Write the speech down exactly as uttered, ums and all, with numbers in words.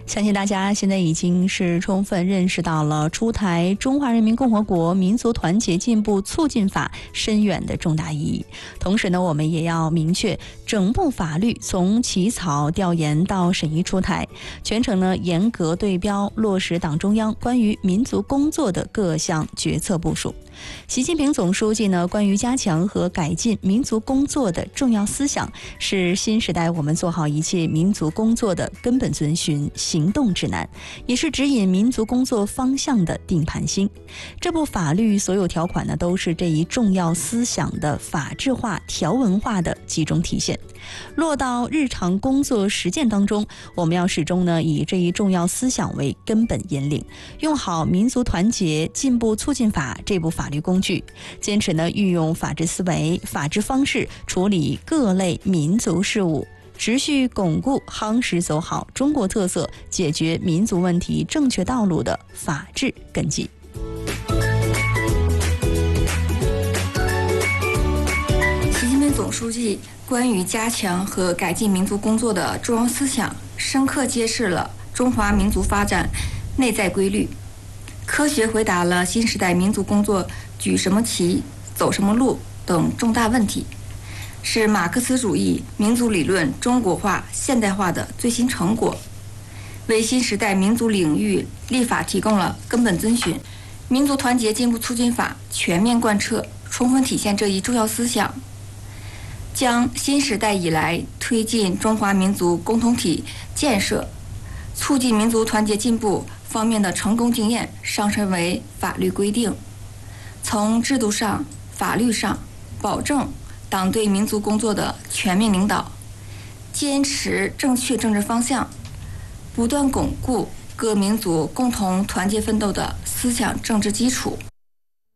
相信大家现在已经是充分认识到了出台《中华人民共和国民族团结进步促进法》深远的重大意义。同时呢，我们也要明确，整部法律从起草、调研到审议出台，全程呢严格对标落实党中央关于民族工作的各项决策部署。习近平总书记呢关于加强和改进民族工作的重要思想，是新时代我们做好一切民族工作的根本遵循行动指南，也是指引民族工作方向的定盘星。这部法律所有条款呢，都是这一重要思想的法制化、条文化的集中体现。落到日常工作实践当中，我们要始终呢以这一重要思想为根本引领，用好民族团结进步促进法这部法律工具，坚持呢运用法治思维、法治方式处理各类民族事务，持续巩固夯实走好中国特色解决民族问题正确道路的法治根基。 习近平总书记关于加强和改进民族工作的重要思想，深刻揭示了中华民族发展内在规律，科学回答了新时代民族工作举什么旗、走什么路等重大问题，是马克思主义民族理论中国化现代化的最新成果，为新时代民族领域立法提供了根本遵循。民族团结进步促进法全面贯彻，充分体现这一重要思想，将新时代以来推进中华民族共同体建设、促进民族团结进步方面的成功经验上升为法律规定，从制度上、法律上保证党对民族工作的全面领导，坚持正确政治方向，不断巩固各民族共同团结奋斗的思想政治基础。